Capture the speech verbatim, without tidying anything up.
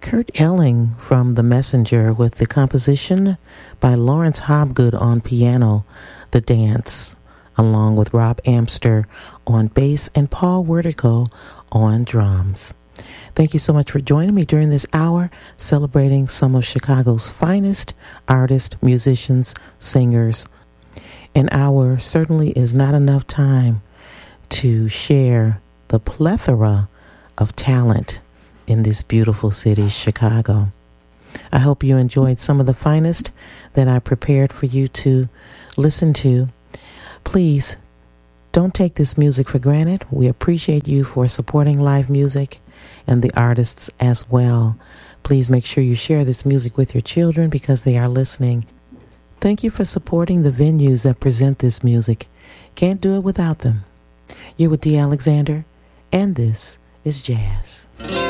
Kurt Elling from The Messenger with the composition by Lawrence Hobgood on piano, The Dance, along with Rob Amster on bass and Paul Wertico on drums. Thank you so much for joining me during this hour, celebrating some of Chicago's finest artists, musicians, singers. An hour certainly is not enough time to share the plethora of talent in this beautiful city, Chicago. I hope you enjoyed some of the finest that I prepared for you to listen to. Please don't take this music for granted. We appreciate you for supporting live music and the artists as well. Please make sure you share this music with your children because they are listening. Thank you for supporting the venues that present this music. Can't do it without them. You're with Dee Alexander, and this is Jazz.